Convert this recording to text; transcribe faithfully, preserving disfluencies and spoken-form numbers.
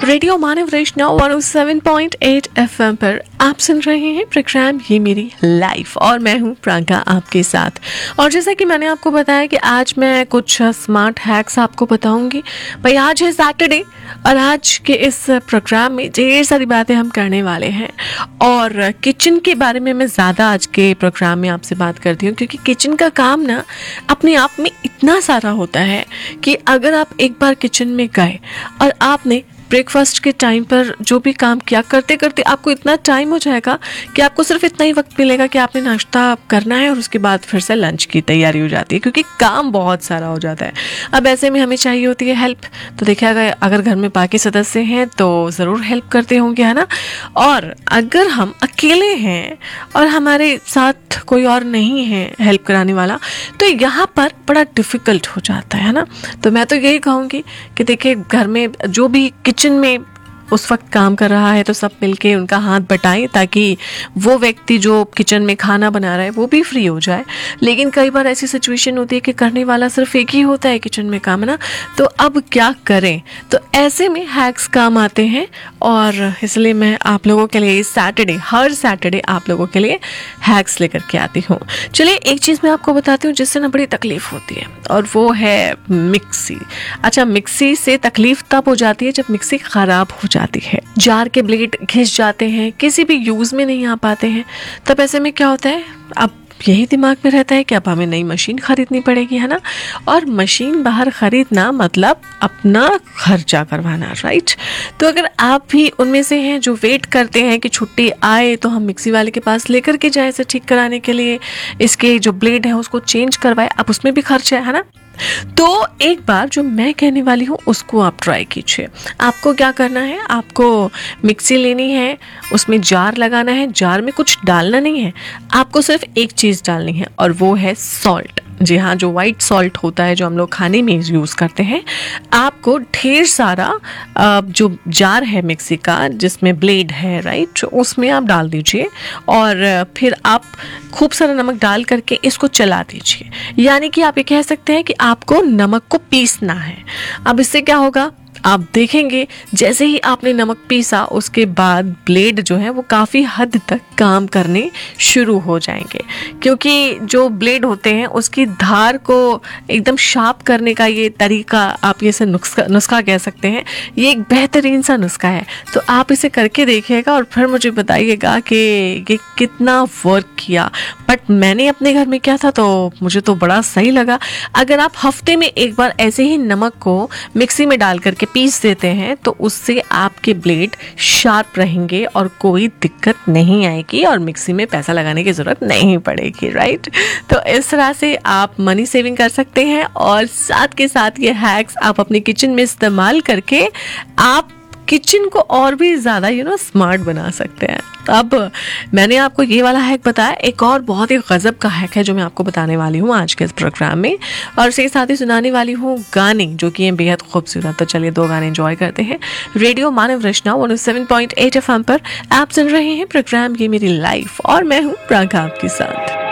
Radio मानव वैष्णव one O seven point eight F M पर आप सुन रहे हैं प्रोग्राम ये मेरी लाइफ और मैं हूं प्रांका आपके साथ। और जैसा कि मैंने आपको बताया कि आज मैं कुछ स्मार्ट हैक्स आपको बताऊंगी। भाई आज है सैटरडे और आज के इस प्रोग्राम में ढेर सारी बातें हम करने वाले हैं और किचन के बारे में मैं ज़्यादा आज के प्रोग्राम में आपसे बात करती हूँ, क्योंकि किचन का काम ना अपने आप में इतना सारा होता है कि अगर आप एक बार किचन में गए और आपने ब्रेकफास्ट के टाइम पर जो भी काम किया, करते करते आपको इतना टाइम हो जाएगा कि आपको सिर्फ इतना ही वक्त मिलेगा कि आपने नाश्ता करना है और उसके बाद फिर से लंच की तैयारी हो जाती है, क्योंकि काम बहुत सारा हो जाता है। अब ऐसे में हमें चाहिए होती है हेल्प। तो देखिए अगर अगर घर में बाकी सदस्य हैं तो ज़रूर हेल्प करते होंगे, है ना। और अगर हम अकेले हैं और हमारे साथ कोई और नहीं है हेल्प कराने वाला, तो यहाँ पर बड़ा डिफ़िकल्ट हो जाता है ना। तो मैं तो यही कहूँगी कि देखिए घर में जो भी किचन में उस वक्त काम कर रहा है तो सब मिलके उनका हाथ बटाएं, ताकि वो व्यक्ति जो किचन में खाना बना रहा है वो भी फ्री हो जाए। लेकिन कई बार ऐसी सिचुएशन होती है कि करने वाला सिर्फ एक ही होता है किचन में काम, ना। तो अब क्या करें? तो ऐसे में हैक्स काम आते हैं और इसलिए मैं आप लोगों के लिए सैटरडे हर सैटरडे आप लोगों के लिए हैक्स लेकर के आती हूँ। चलिए एक चीज़ मैं आपको बताती हूँ जिससे ना बड़ी तकलीफ होती है, और वो है मिक्सी। अच्छा, मिक्सी से तकलीफ तब हो जाती है जब मिक्सी ख़राब हो जाती है, जार के ब्लेड घिस जाते हैं, किसी भी यूज़ में नहीं आ पाते हैं। तब ऐसे में क्या होता है, अब यही दिमाग में रहता है कि अब हमें नई मशीन खरीदनी पड़ेगी, है ना। और मशीन बाहर खरीदना मतलब अपना खर्चा करवाना, राइट। तो अगर आप भी उनमें से हैं जो वेट करते हैं कि छुट्टी आए तो हम मिक्सी वाले के पास लेकर के जाएं इसे ठीक कराने के लिए, इसके जो ब्लेड है उसको चेंज करवाए, अब उसमें भी खर्चा है, है ना। तो एक बार जो मैं कहने वाली हूँ उसको आप ट्राई कीजिए। आपको क्या करना है, आपको मिक्सी लेनी है, उसमें जार लगाना है, जार में कुछ डालना नहीं है, आपको सिर्फ एक चीज़ डालनी है और वो है सॉल्ट। जी हाँ, जो वाइट सॉल्ट होता है जो हम लोग खाने में यूज़ करते हैं। आपको ढेर सारा जो जार है मिक्सी का जिसमें ब्लेड है, राइट, उसमें आप डाल दीजिए और फिर आप खूब सारा नमक डाल करके इसको चला दीजिए। यानी कि आप ये कह सकते हैं कि आपको नमक को पीसना है। अब इससे क्या होगा, आप देखेंगे जैसे ही आपने नमक पीसा उसके बाद ब्लेड जो है वो काफ़ी हद तक काम करने शुरू हो जाएंगे, क्योंकि जो ब्लेड होते हैं उसकी धार को एकदम शार्प करने का ये तरीका, आप ये से नुस्खा नुस्खा कह सकते हैं, ये एक बेहतरीन सा नुस्खा है। तो आप इसे करके देखिएगा और फिर मुझे बताइएगा कि ये कितना वर्क किया। बट मैंने अपने घर में किया था तो मुझे तो बड़ा सही लगा। अगर आप हफ्ते में एक बार ऐसे ही नमक को मिक्सी में डाल करके पीस देते हैं तो उससे आपके ब्लेड शार्प रहेंगे और कोई दिक्कत नहीं आएगी और मिक्सी में पैसा लगाने की ज़रूरत नहीं पड़ेगी, राइट। तो इस तरह से आप मनी सेविंग कर सकते हैं और साथ के साथ ये हैक्स आप अपने किचन में इस्तेमाल करके आप किचन को और भी ज़्यादा यू नो स्मार्ट बना सकते हैं। अब मैंने आपको ये वाला हैक बताया, एक और बहुत ही गजब का हैक है जो मैं आपको बताने वाली हूँ आज के इस प्रोग्राम में, और इसके साथ ही सुनाने वाली हूँ गाने जो कि हैं बेहद खूबसूरत। तो चलिए दो गाने एंजॉय करते हैं। रेडियो मानव वैष्णव one O seven point eight F M पर आप सुन रहे हैं प्रोग्राम ये मेरी लाइफ और मैं हूँ प्रांका आपके साथ।